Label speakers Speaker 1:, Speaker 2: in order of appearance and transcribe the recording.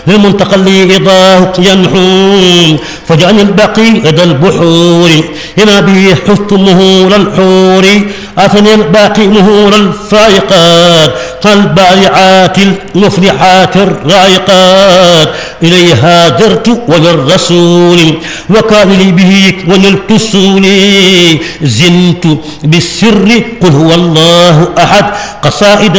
Speaker 1: للمنتقى اللي رضاه ينحو فجعل الباقي لدى البحور إما به حثت مهور الحور أثني الباقي مهور الفائقات كالبارعات المفلحات الرائقات إليها درت وللرسول وكان لي به ونلت السولي زنت بالسر قل هو الله أحد قصائد